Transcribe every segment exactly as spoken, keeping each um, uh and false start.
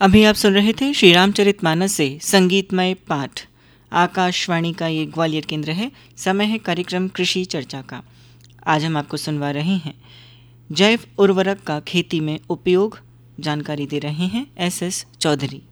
अभी आप सुन रहे थे श्री रामचरितमानस से संगीतमय पाठ। आकाशवाणी का ये ग्वालियर केंद्र है। समय है कार्यक्रम कृषि चर्चा का। आज हम आपको सुनवा रहे हैं जैव उर्वरक का खेती में उपयोग। जानकारी दे रहे हैं एस एस चौधरी।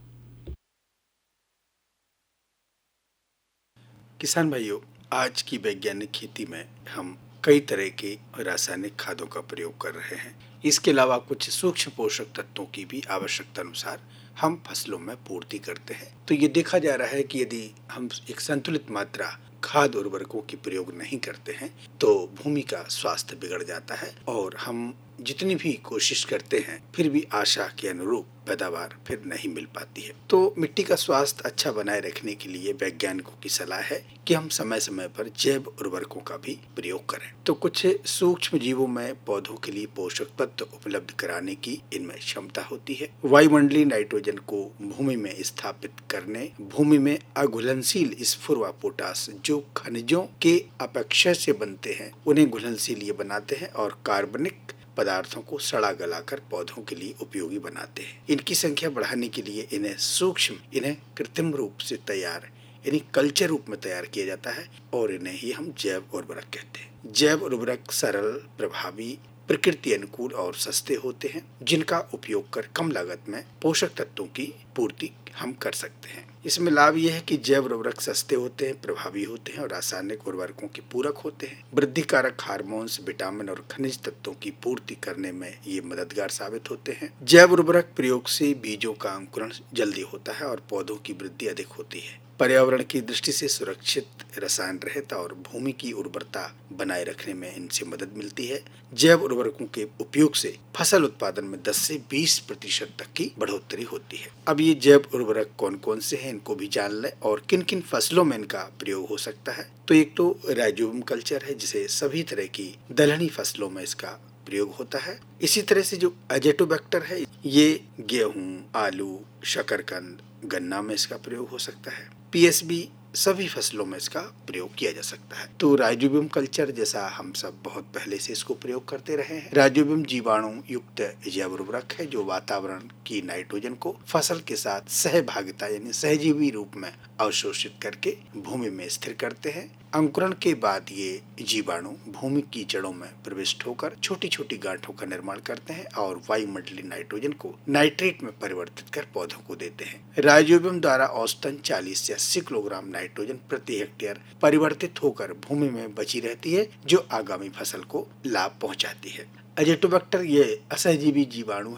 किसान भाइयों, आज की वैज्ञानिक खेती में हम कई तरह के रासायनिक खादों का प्रयोग कर रहे हैं। इसके अलावा कुछ सूक्ष्म पोषक तत्वों की भी आवश्यकता अनुसार हम फसलों में पूर्ति करते हैं। तो ये देखा जा रहा है कि यदि हम एक संतुलित मात्रा खाद उर्वरकों की प्रयोग नहीं करते हैं तो भूमि का स्वास्थ्य बिगड़ जाता है और हम जितनी भी कोशिश करते हैं फिर भी आशा के अनुरूप पैदावार फिर नहीं मिल पाती है। तो मिट्टी का स्वास्थ्य अच्छा बनाए रखने के लिए वैज्ञानिकों की सलाह है कि हम समय समय पर जैव उर्वरकों का भी प्रयोग करें। तो कुछ सूक्ष्म जीवों में पौधों के लिए पोषक तत्व उपलब्ध कराने की इनमें क्षमता होती है। वायुमंडलीय नाइट्रोजन को भूमि में स्थापित करने, भूमि में अघुलनशील स्फुर व पोटास जो खनिजों के अपेक्षा से बनते हैं उन्हें घुलनशील ये बनाते हैं और कार्बनिक पदार्थों को सड़ा गलाकर पौधों के लिए उपयोगी बनाते हैं। इनकी संख्या बढ़ाने के लिए इन्हें सूक्ष्म इन्हें कृत्रिम रूप से तैयार यानी कल्चर रूप में तैयार किया जाता है और इन्हें ही हम जैव उर्वरक कहते हैं। जैव उर्वरक सरल, प्रभावी, प्रकृति अनुकूल और सस्ते होते हैं जिनका उपयोग कर कम लागत में पोषक तत्वों की पूर्ति हम कर सकते हैं। इसमें लाभ यह है कि जैव उर्वरक सस्ते होते हैं, प्रभावी होते हैं और रासायनिक उर्वरकों के पूरक होते हैं। वृद्धिकारक हार्मोन्स, विटामिन और खनिज तत्वों की पूर्ति करने में ये मददगार साबित होते हैं। जैव उर्वरक प्रयोग से बीजों का अंकुरण जल्दी होता है और पौधों की वृद्धि अधिक होती है। पर्यावरण की दृष्टि से सुरक्षित, रसायन रहित और भूमि की उर्वरता बनाए रखने में इनसे मदद मिलती है। जैव उर्वरकों के उपयोग से फसल उत्पादन में दस से बीस प्रतिशत तक की बढ़ोतरी होती है। अब ये जैव उर्वरक कौन कौन से हैं इनको भी जान लें और किन किन फसलों में इनका प्रयोग हो सकता है। तो एक तो राइजोबियम कल्चर है जिसे सभी तरह की दलहनी फसलों में इसका प्रयोग होता है। इसी तरह से जो एजेटोबैक्टर है ये गेहूं, आलू, शकरकंद, गन्ना में इसका प्रयोग हो सकता है। पीएसबी सभी फसलों में इसका प्रयोग किया जा सकता है। तो राइजोबियम कल्चर जैसा हम सब बहुत पहले से इसको प्रयोग करते रहे हैं। राइजोबियम जीवाणु युक्त जैव उर्वरक है जो वातावरण की नाइट्रोजन को फसल के साथ सहभागिता यानी सहजीवी रूप में अवशोषित करके भूमि में स्थिर करते हैं। अंकुरण के बाद ये जीवाणु भूमि की जड़ों में प्रविष्ट होकर छोटी छोटी गांठों का निर्माण करते हैं और वायुमंडलीय नाइट्रोजन को नाइट्रेट में परिवर्तित कर पौधों को देते हैं। राइजोबियम द्वारा औसतन चालीस से अस्सी किलोग्राम नाइट्रोजन प्रति हेक्टेयर परिवर्तित होकर भूमि में बची रहती है जो आगामी फसल को लाभ पहुंचाती है। एजेटोबैक्टर ये असहजीवी जीवाणु